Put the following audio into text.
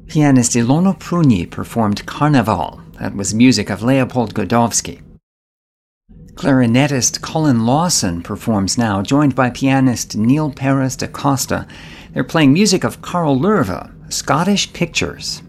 Pianist Ilona Prunyi performed Carnaval. That was music of Leopold Godowsky. Clarinetist Colin Lawson performs now, joined by pianist Neil Paris da Costa. They're playing music of Carl Loewe, Scottish Pictures.